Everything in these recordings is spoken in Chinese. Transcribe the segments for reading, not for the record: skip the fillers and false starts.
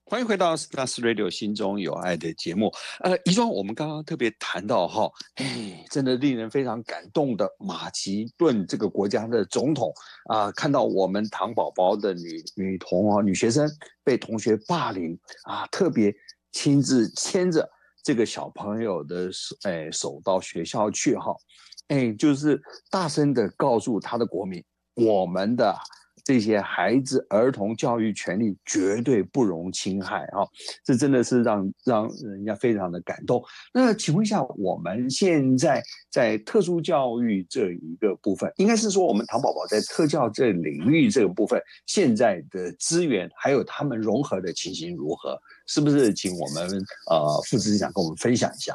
欢迎回到 Stars Radio 心中有爱的节目。怡庄，我们刚刚特别谈到哈，真的令人非常感动的马其顿这个国家的总统看到我们糖宝宝的女学生被同学霸凌特别亲自牵着这个小朋友的手到学校去哈，就是大声的告诉他的国民，我们的这些孩子儿童教育权利绝对不容侵害这真的是让人家非常的感动。那请问一下，我们现在在特殊教育这一个部分，应该是说我们糖宝宝在特教这领域这个部分，现在的资源还有他们融合的情形如何？是不是请我们副执行长跟我们分享一下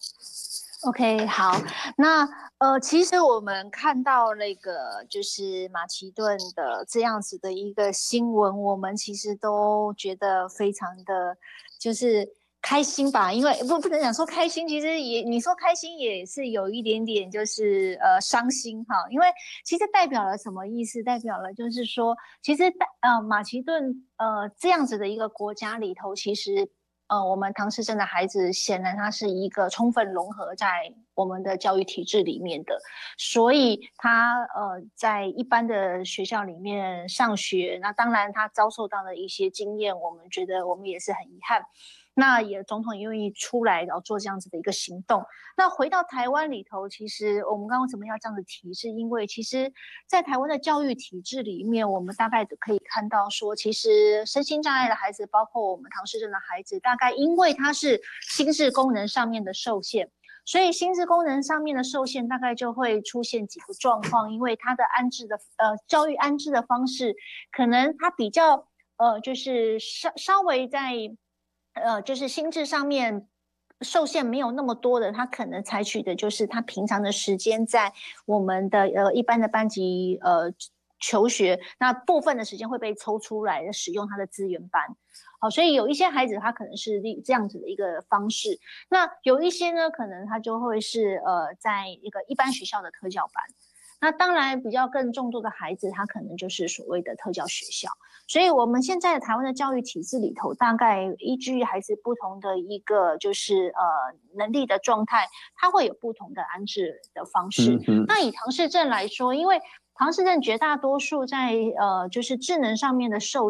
？OK， 好，那其实我们看到那个就是马其顿的这样子的一个新闻，我们其实都觉得非常的就是开心吧，因为不能讲说开心，其实也你说开心也是有一点点就是伤心哈，因为其实代表了什么意思？代表了就是说，其实马其顿这样子的一个国家里头，其实。我们唐氏症的孩子显然他是一个充分融合在我们的教育体制里面的，所以他在一般的学校里面上学，那当然他遭受到的一些经验，我们觉得我们也是很遗憾。那也总统也愿意出来，然后做这样子的一个行动。那回到台湾里头，其实我们刚刚为什么要这样子提，是因为其实，在台湾的教育体制里面，我们大概可以看到说，其实身心障碍的孩子，包括我们唐氏症的孩子，大概因为他是心智功能上面的受限。所以心智功能上面的受限，大概就会出现几个状况，因为他的教育安置的方式，可能他比较就是稍微在就是心智上面受限没有那么多的，他可能采取的就是他平常的时间在我们的一般的班级求学，那部分的时间会被抽出来使用他的资源班。好，所以有一些孩子他可能是这样子的一个方式，那有一些呢，可能他就会是在一个一般学校的特教班。那当然，比较更重度的孩子，他可能就是所谓的特教学校。所以，我们现在台湾的教育体制里头，大概依据孩子不同的一个就是能力的状态，它会有不同的安置的方式。那以唐氏症来说，因为唐氏症绝大多数在就是智能上面的受